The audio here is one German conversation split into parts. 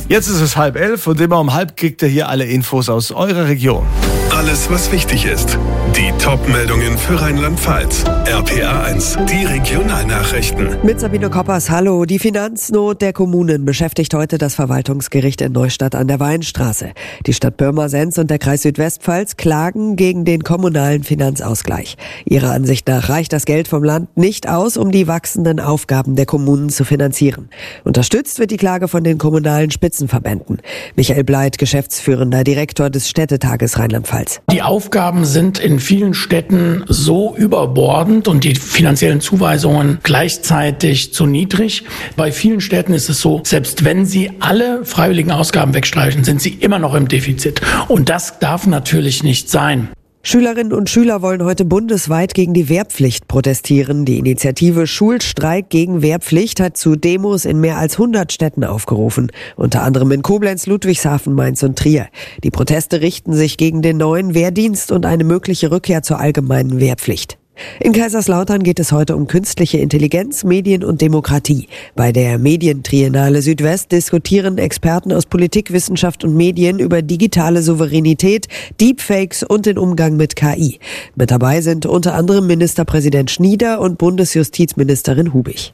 Jetzt ist es 10:30 und immer um halb kriegt ihr hier alle Infos aus eurer Region. Alles, was wichtig ist. Die Top-Meldungen für Rheinland-Pfalz. RPA 1, die Regionalnachrichten. Mit Sabine Koppers, hallo. Die Finanznot der Kommunen beschäftigt heute das Verwaltungsgericht in Neustadt an der Weinstraße. Die Stadt Pirmasens und der Kreis Südwestpfalz klagen gegen den kommunalen Finanzausgleich. Ihrer Ansicht nach reicht das Geld vom Land nicht aus, um die wachsenden Aufgaben der Kommunen zu finanzieren. Unterstützt wird die Klage von den kommunalen Spitzenverbänden. Michael Bleit, geschäftsführender Direktor des Städtetages Rheinland-Pfalz. Die Aufgaben sind in vielen Städten so überbordend und die finanziellen Zuweisungen gleichzeitig zu niedrig. Bei vielen Städten ist es so, selbst wenn sie alle freiwilligen Ausgaben wegstreichen, sind sie immer noch im Defizit. Und das darf natürlich nicht sein. Schülerinnen und Schüler wollen heute bundesweit gegen die Wehrpflicht protestieren. Die Initiative Schulstreik gegen Wehrpflicht hat zu Demos in mehr als 100 Städten aufgerufen. Unter anderem in Koblenz, Ludwigshafen, Mainz und Trier. Die Proteste richten sich gegen den neuen Wehrdienst und eine mögliche Rückkehr zur allgemeinen Wehrpflicht. In Kaiserslautern geht es heute um künstliche Intelligenz, Medien und Demokratie. Bei der Medientriennale Südwest diskutieren Experten aus Politik, Wissenschaft und Medien über digitale Souveränität, Deepfakes und den Umgang mit KI. Mit dabei sind unter anderem Ministerpräsident Schnieder und Bundesjustizministerin Hubig.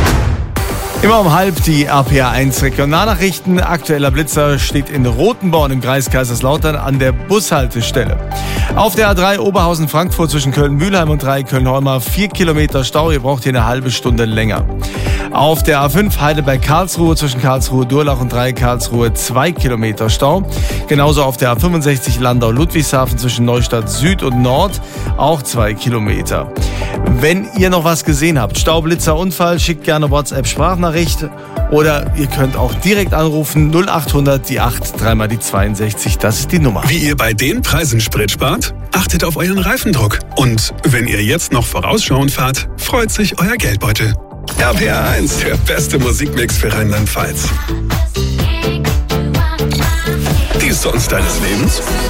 Immer um halb die RPA 1 Regionalnachrichten. Aktueller Blitzer steht in Rothenborn im Kreis Kaiserslautern an der Bushaltestelle. Auf der A3 Oberhausen-Frankfurt zwischen Köln-Mühlheim und Köln-Holmer 4 Kilometer Stau. Ihr braucht hier eine halbe Stunde länger. Auf der A5 Heidelberg-Karlsruhe zwischen Karlsruhe-Durlach und Karlsruhe 2 Kilometer Stau. Genauso auf der A65 Landau-Ludwigshafen zwischen Neustadt Süd und Nord auch 2 Kilometer. Wenn ihr noch was gesehen habt, Staublitzer, Unfall, schickt gerne WhatsApp-Sprachnachricht oder ihr könnt auch direkt anrufen 0800 die 8 3 mal die 62. Das ist die Nummer. Wie ihr bei den Preisen Sprit spart? Achtet auf euren Reifendruck. Und wenn ihr jetzt noch vorausschauend fahrt, freut sich euer Geldbeutel. RPA 1, der beste Musikmix für Rheinland-Pfalz. Die Songs deines Lebens?